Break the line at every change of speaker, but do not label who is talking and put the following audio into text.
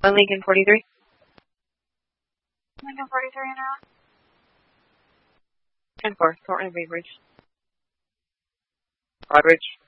On Lincoln 43.
Lincoln 43 and out.
10-4, Thornton and Bainbridge. Broadridge.